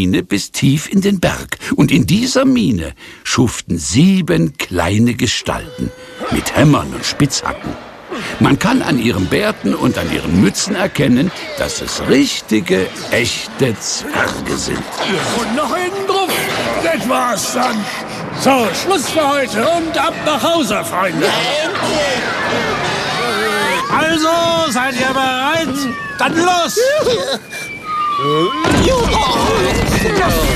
Mine bis tief in den Berg. Und in dieser Mine schuften 7 kleine Gestalten mit Hämmern und Spitzhacken. Man kann an ihren Bärten und an ihren Mützen erkennen, dass es richtige, echte Zwerge sind. Und noch einen drauf. Das war's dann. So, Schluss für heute und ab nach Hause, Freunde. Also, seid ihr bereit? Dann los!